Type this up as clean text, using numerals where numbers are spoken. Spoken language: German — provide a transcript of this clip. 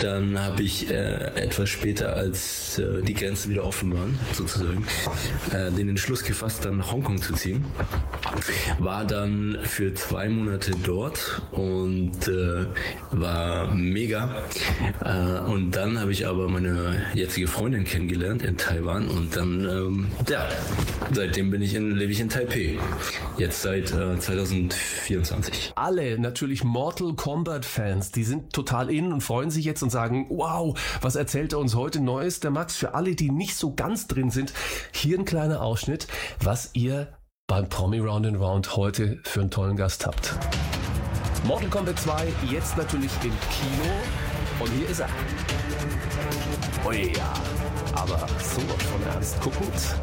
dann habe ich etwas später, als die Grenzen wieder offen waren, sozusagen, den Entschluss gefasst, dann nach Hongkong zu ziehen. War dann für 2 Monate dort und war mega. Und dann habe ich aber meine jetzige Freundin kennengelernt in Taiwan und dann, seitdem lebe ich in Taipei. Jetzt seit 2024. Alle natürlich Mortal Kombat Fans, die sind total in und freuen sich jetzt und sagen, wow, was erzählt er uns heute Neues? Der Max, für alle, die nicht so ganz drin sind, hier ein kleiner Ausschnitt, was ihr beim Promi Round and Round heute für einen tollen Gast habt. Mortal Kombat 2, jetzt natürlich im Kino. Und hier ist er. Oh ja, aber sowas von ernst guckend.